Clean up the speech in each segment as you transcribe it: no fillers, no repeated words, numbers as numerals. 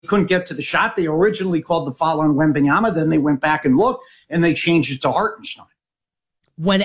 couldn't get to the shot. They originally called the foul on Wembanyama. Then they went back and looked, and they changed it to Hartenstein. When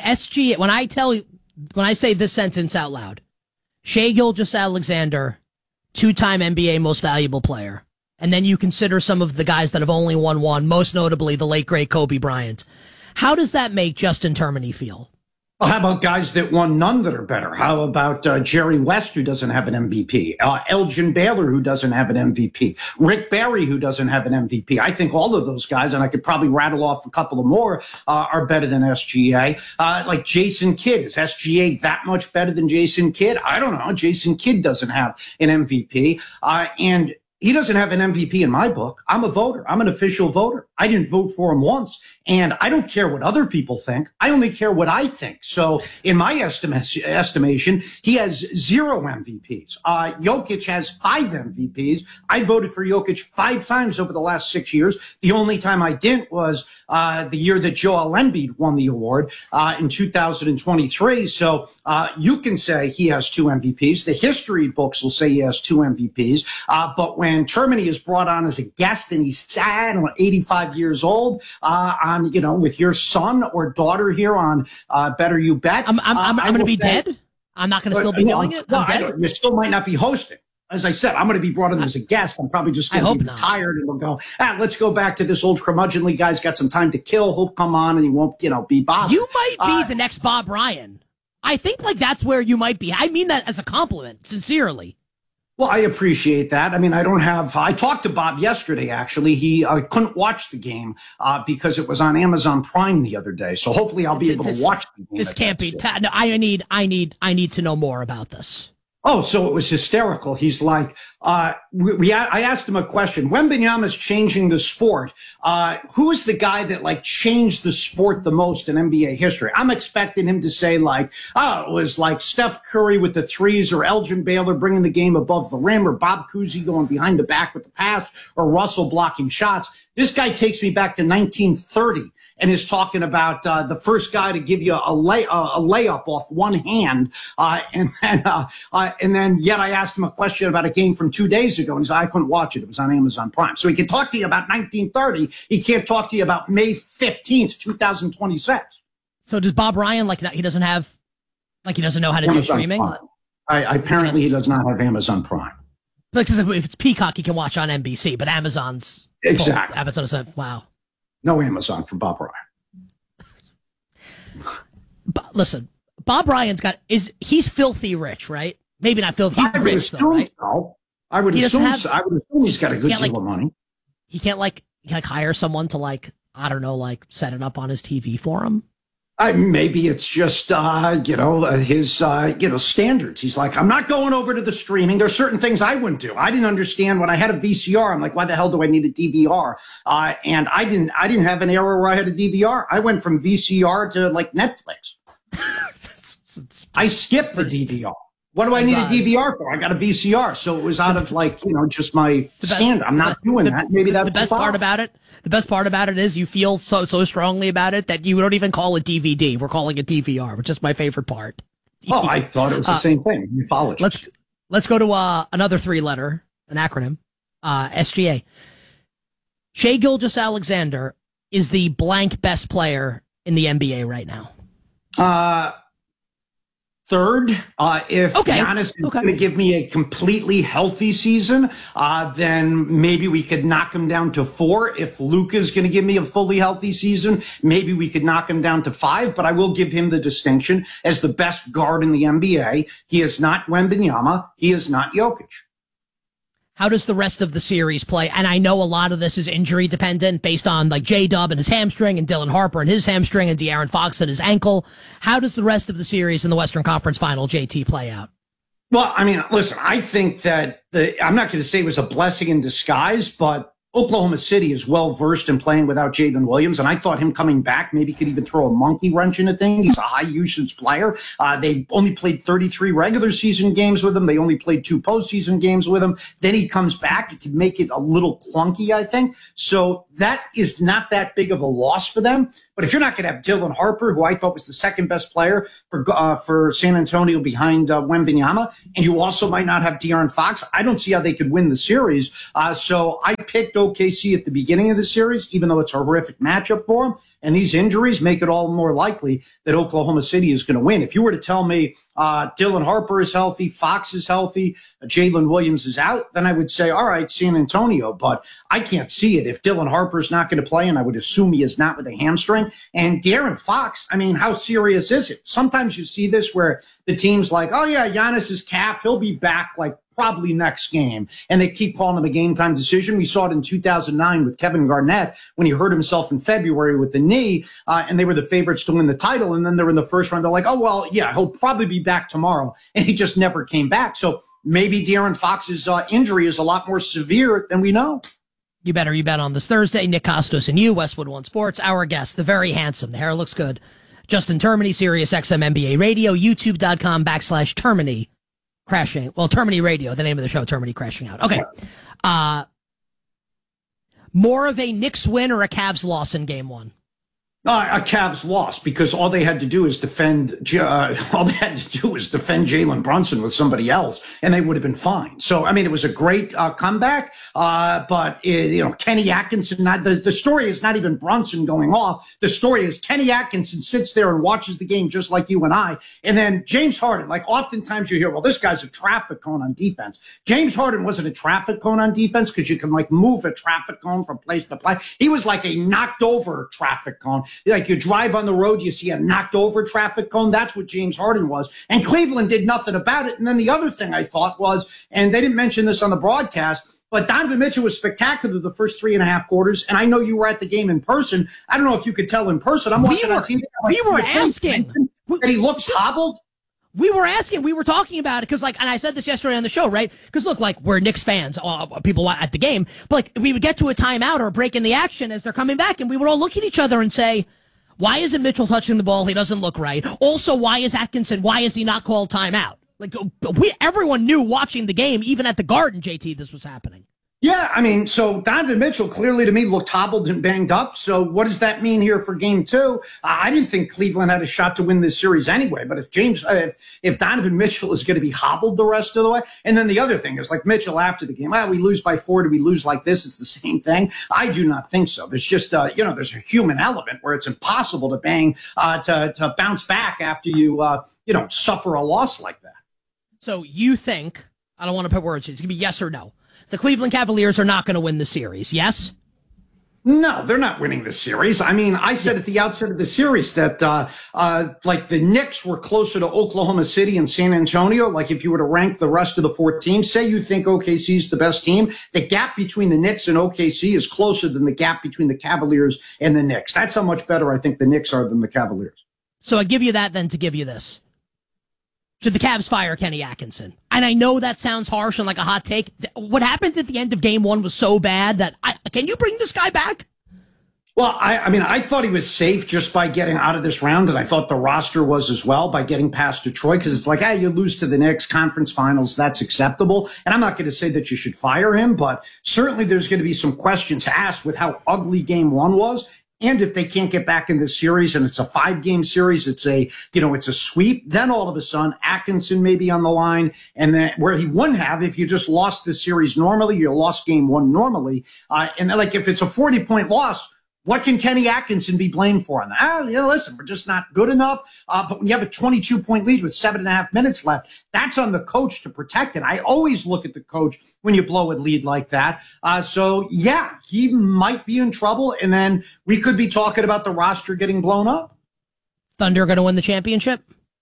I say this sentence out loud, Shai Gilgeous-Alexander, 2-time NBA Most Valuable Player, and then you consider some of the guys that have only won one, most notably the late great Kobe Bryant. How does that make Justin Termini feel? Well, how about guys that won none that are better? How about Jerry West, who doesn't have an MVP? Elgin Baylor, who doesn't have an MVP? Rick Barry, who doesn't have an MVP? I think all of those guys, and I could probably rattle off a couple of more, are better than SGA. Like Jason Kidd. Is SGA that much better than Jason Kidd? I don't know. Jason Kidd doesn't have an MVP. And he doesn't have an MVP in my book. I'm a voter. I'm an official voter. I didn't vote for him once. And I don't care what other people think. I only care what I think. So in my estimation, he has 0 MVPs. Jokic has 5 MVPs. I voted for Jokic 5 times over the last 6 years. The only time I didn't was the year that Joel Embiid won the award in 2023. So you can say he has 2 MVPs. The history books will say he has 2 MVPs. But when Termini is brought on as a guest and he's sad, 85 years old, with your son or daughter here on Better You Bet. I'm going to be dead. I'm not going to still be doing it. You still might not be hosting. As I said, I'm going to be brought in as a guest. I'm probably just going to be tired and we'll go, let's go back to this old curmudgeonly guy's got some time to kill. He'll come on and he won't, be bothered. You might be the next Bob Ryan. I think that's where you might be. I mean that as a compliment, sincerely. Well, I appreciate that. I mean, I talked to Bob yesterday, actually. He couldn't watch the game because it was on Amazon Prime the other day. So hopefully I'll be able to watch the game. This can't be. No, I need to know more about this. Oh, so it was hysterical. He's like, I asked him a question. Wembanyama's changing the sport. Who is the guy that changed the sport the most in NBA history? I'm expecting him to say it was like Steph Curry with the threes, or Elgin Baylor bringing the game above the rim, or Bob Cousy going behind the back with the pass, or Russell blocking shots. This guy takes me back to 1930 and is talking about the first guy to give you a layup off one hand, and then yet I asked him a question about a game from 2 days ago, and he said I couldn't watch it. It was on Amazon Prime. So he can talk to you about 1930. He can't talk to you about May 15th, 2026. So does Bob Ryan he doesn't know how to do streaming? Apparently he does not have Amazon Prime. Because if it's Peacock, he can watch on NBC, but Amazon's exactly. Amazon said, wow. No Amazon for Bob Ryan. Listen, Bob Ryan's he's filthy rich, right? Maybe not filthy rich, though, right? So. I would assume he's got a good deal of money. He can't hire someone to set it up on his TV for him. Maybe it's just, his, standards. He's like, I'm not going over to the streaming. There's certain things I wouldn't do. I didn't understand when I had a VCR. I'm like, why the hell do I need a DVR? And I didn't have an era where I had a DVR. I went from VCR to Netflix. I skipped the DVR. What do I need a DVR for? I got a VCR. So it was out of just my standard. I'm not doing that. Maybe that's the best part about it. The best part about it is you feel so strongly about it that you don't even call it DVD. We're calling it DVR, which is my favorite part. Oh, I thought it was the same thing. Apologies. Let's go to another 3-letter, an acronym, SGA. Shai Gilgeous-Alexander is the blank best player in the NBA right now. Third, if Giannis is going to give me a completely healthy season, then maybe we could knock him down to 4. If Luka's going to give me a fully healthy season, maybe we could knock him down to 5. But I will give him the distinction as the best guard in the NBA. He is not Wembanyama. He is not Jokic. How does the rest of the series play? And I know a lot of this is injury dependent based on J-Dub and his hamstring and Dylan Harper and his hamstring and De'Aaron Fox and his ankle. How does the rest of the series in the Western Conference Final, JT, play out? Well, I mean, listen, I think that I'm not going to say it was a blessing in disguise, but Oklahoma City is well-versed in playing without Jalen Williams, and I thought him coming back maybe could even throw a monkey wrench in a thing. He's a high-usage player. They only played 33 regular season games with him. They only played 2 postseason games with him. Then he comes back. It could make it a little clunky, I think. So that is not that big of a loss for them. But if you're not going to have Dylan Harper, who I thought was the second best player for San Antonio behind Wembanyama, and you also might not have De'Aaron Fox, I don't see how they could win the series. So I picked OKC at the beginning of the series, even though it's a horrific matchup for them. And these injuries make it all more likely that Oklahoma City is going to win. If you were to tell me Dylan Harper is healthy, Fox is healthy, Jalen Williams is out, then I would say, all right, San Antonio. But I can't see it. If Dylan Harper is not going to play, and I would assume he is not with a hamstring, and De'Aaron Fox, I mean, how serious is it? Sometimes you see this where the team's like, oh, yeah, Giannis's calf, he'll be back like probably next game. And they keep calling him a game time decision. We saw it in 2009 with Kevin Garnett when he hurt himself in February with the knee, and they were the favorites to win the title. And then they're in the first round. They're like, oh, well, yeah, he'll probably be back tomorrow. And he just never came back. So maybe De'Aaron Fox's injury is a lot more severe than we know. You bet on this Thursday. Nick Costos and you, Westwood One Sports. Our guest, the very handsome, the hair looks good, Justin Termini, Sirius XM NBA Radio, youtube.com/Termini. Crashing. Well, Termini Radio, the name of the show, Termini Crashing Out. Okay. More of a Knicks win or a Cavs loss in game one? A Cavs loss, because all they had to do is defend Jalen Brunson with somebody else, and they would have been fine. So, I mean, it was a great comeback, but Kenny Atkinson. The story is not even Brunson going off. The story is Kenny Atkinson sits there and watches the game just like you and I, and then James Harden. Like oftentimes you hear, well, this guy's a traffic cone on defense. James Harden wasn't a traffic cone on defense because you can like move a traffic cone from place to place. He was like a knocked over traffic cone. Like you drive on the road, you see a knocked over traffic cone. That's what James Harden was. And Cleveland did nothing about it. And then the other thing I thought was, and they didn't mention this on the broadcast, but Donovan Mitchell was spectacular the first 3.5 quarters. And I know you were at the game in person. I don't know if you could tell in person. I'm watching on TV. We were asking. That he looks hobbled. We were talking about it because, like, and I said this yesterday on the show, right? Because look, like, we're Knicks fans, people at the game, but like, we would get to a timeout or a break in the action as they're coming back, and we would all look at each other and say, why isn't Mitchell touching the ball? He doesn't look right. Also, why is he not called timeout? Like, everyone knew watching the game, even at the Garden, JT, this was happening. Yeah, I mean, so Donovan Mitchell clearly to me looked hobbled and banged up. So what does that mean here for game two? I didn't think Cleveland had a shot to win this series anyway. But if Donovan Mitchell is going to be hobbled the rest of the way, and then the other thing is like Mitchell after the game, we lose by 4. Do we lose like this? It's the same thing. I do not think so. There's just there's a human element where it's impossible to to bounce back after you suffer a loss like that. So you think, I don't want to put words in, it's going to be yes or no, the Cleveland Cavaliers are not going to win the series, yes? No, they're not winning the series. I mean, I said at the outset of the series that, like the Knicks were closer to Oklahoma City and San Antonio. Like if you were to rank the rest of the 4 teams, say you think OKC is the best team, the gap between the Knicks and OKC is closer than the gap between the Cavaliers and the Knicks. That's how much better I think the Knicks are than the Cavaliers. So I give you that then to give you this. Should the Cavs fire Kenny Atkinson? And I know that sounds harsh and like a hot take. What happened at the end of game one was so bad that can you bring this guy back? Well, I thought he was safe just by getting out of this round, and I thought the roster was as well by getting past Detroit, because it's like, you lose to the Knicks, conference finals, that's acceptable. And I'm not going to say that you should fire him, but certainly there's going to be some questions asked with how ugly game one was. And if they can't get back in this series and it's a 5-game series, it's a sweep, then all of a sudden Atkinson may be on the line, and then where he wouldn't have if you just lost the series normally, you lost game one normally. And like if it's a 40-point loss, what can Kenny Atkinson be blamed for on that? Listen, we're just not good enough. But when you have a 22-point lead with 7.5 minutes left, that's on the coach to protect it. I always look at the coach when you blow a lead like that. So, yeah, he might be in trouble. And then we could be talking about the roster getting blown up. Thunder going to win the championship?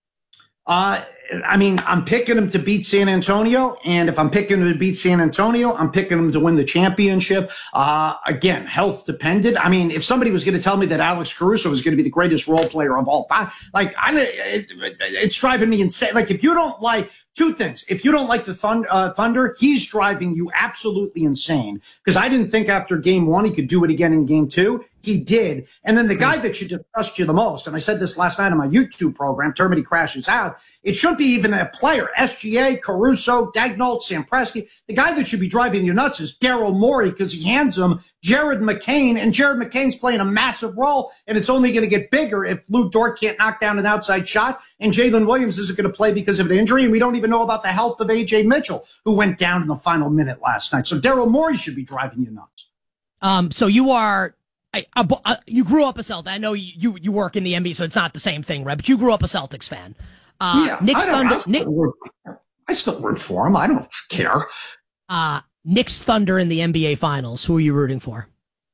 I'm picking them to beat San Antonio, and if I'm picking them to beat San Antonio, I'm picking them to win the championship. Again, health dependent. I mean, if somebody was going to tell me that Alex Caruso was going to be the greatest role player of all time, it's driving me insane. Like, if you don't like two things, if you don't like the Thunder, he's driving you absolutely insane. Because I didn't think after game one he could do it again in game two. He did. And then the guy that should trust you the most, and I said this last night on my YouTube program, Termini Crashes Out, it shouldn't shouldn't be even a player. SGA, Caruso, Daignault, Sampresti. The guy that should be driving you nuts is Daryl Morey because he hands him Jared McCain, and Jared McCain's playing a massive role, and it's only going to get bigger if Lou Dort can't knock down an outside shot, and Jalen Williams isn't going to play because of an injury, and we don't even know about the health of A.J. Mitchell, who went down in the final minute last night. So Daryl Morey should be driving you nuts. So you are... you grew up a Celtic. I know you work in the NBA, so it's not the same thing, right? But you grew up a Celtics fan. Knicks Thunder. I still root for him. I don't care. Knicks Thunder in the NBA Finals. Who are you rooting for?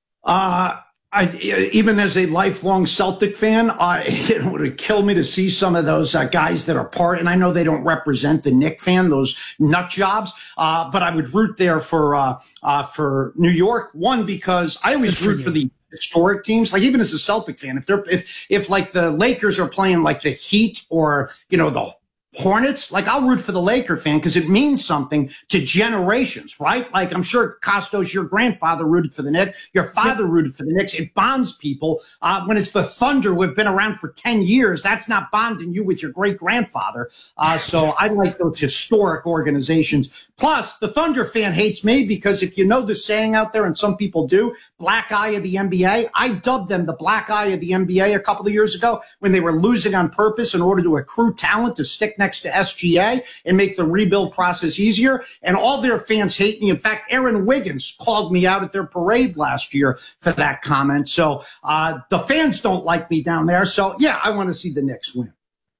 Even as a lifelong Celtic fan, it would kill me to see some of those guys that are part. And I know they don't represent the Knick fan, those nut jobs. But I would root there for New York. One, because I always root for the historic teams. Like even as a Celtic fan, if like the Lakers are playing like the Heat or the Hornets, like I'll root for the Laker fan because it means something to generations, right? Like I'm sure Costos, your grandfather rooted for the Knicks, your father rooted for the Knicks. It bonds people. When it's the Thunder, who have been around for 10 years, that's not bonding you with your great grandfather. So I like those historic organizations. Plus, the Thunder fan hates me because if you know the saying out there, and some people do, black eye of the NBA, I dubbed them the black eye of the NBA a couple of years ago when they were losing on purpose in order to accrue talent to stick next to SGA and make the rebuild process easier. And all their fans hate me. In fact, Aaron Wiggins called me out at their parade last year for that comment. So the fans don't like me down there. So, yeah, I want to see the Knicks win.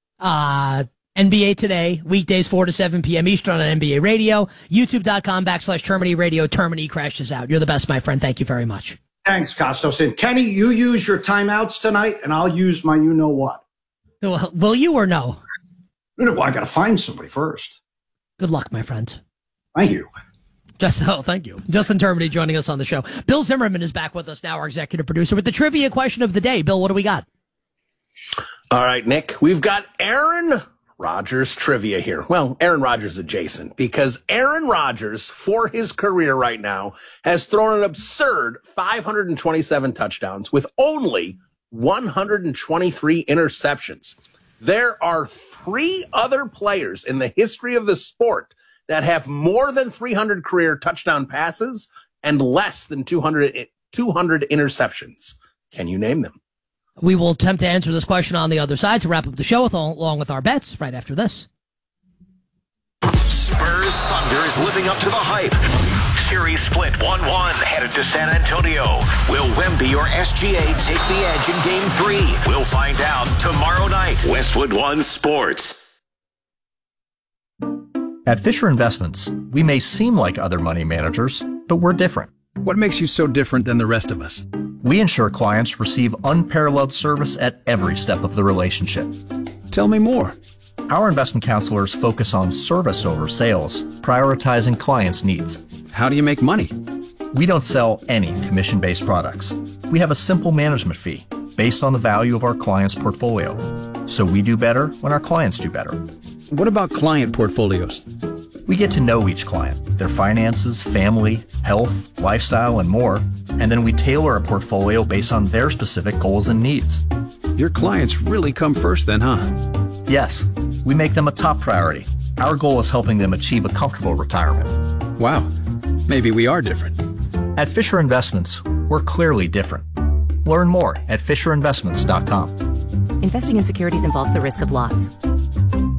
NBA Today, weekdays 4 to 7 p.m. Eastern on NBA Radio, youtube.com/Termini Radio. Termini crashes out. You're the best, my friend. Thank you very much. Thanks, Costos. And Kenny, you use your timeouts tonight, and I'll use my you-know-what. Well, will you or no? Well, I got to find somebody first. Good luck, my friend. Thank you. Thank you. Justin Termini joining us on the show. Bill Zimmerman is back with us now, our executive producer, with the trivia question of the day. Bill, what do we got? All right, Nick, we've got Aaron Rodgers trivia here. Well, Aaron Rodgers adjacent, because Aaron Rodgers, for his career right now, has thrown an absurd 527 touchdowns with only 123 interceptions. There are 3 other players in the history of the sport that have more than 300 career touchdown passes and less than 200 interceptions. Can you name them? We will attempt to answer this question on the other side to wrap up the show along with our bets right after this. Spurs Thunder is living up to the hype. Series split 1-1 headed to San Antonio. Will Wemby or SGA take the edge in Game 3? We'll find out tomorrow night. Westwood One Sports. At Fisher Investments, we may seem like other money managers, but we're different. What makes you so different than the rest of us? We ensure clients receive unparalleled service at every step of the relationship. Tell me more. Our investment counselors focus on service over sales, prioritizing clients' needs. How do you make money? We don't sell any commission-based products. We have a simple management fee based on the value of our client's portfolio. So we do better when our clients do better. What about client portfolios? We get to know each client, their finances, family, health, lifestyle, and more, and then we tailor a portfolio based on their specific goals and needs. Your clients really come first then, huh? Yes, we make them a top priority. Our goal is helping them achieve a comfortable retirement. Wow, maybe we are different. At Fisher Investments, we're clearly different. Learn more at FisherInvestments.com. Investing in securities involves the risk of loss.